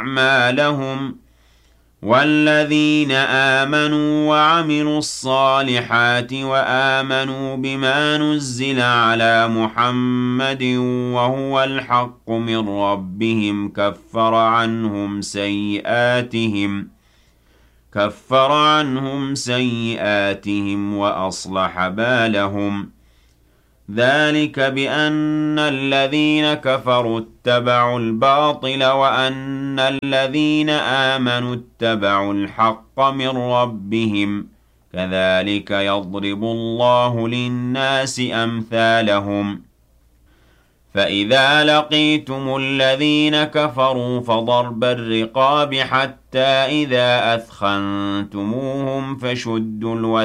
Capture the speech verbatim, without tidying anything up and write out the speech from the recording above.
أعمالهم والذين آمنوا وعملوا الصالحات وآمنوا بما نزل على محمد وهو الحق من ربهم كفر عنهم سيئاتهم كفر عنهم سيئاتهم وأصلح بالهم ذلك بأن الذين كفروا اتبعوا الباطل وأن الذين آمنوا اتبعوا الحق من ربهم كذلك يضرب الله للناس أمثالهم فإذا لقيتم الذين كفروا فضرب الرقاب حتى إذا أثخنتموهم فشدوا الوثاق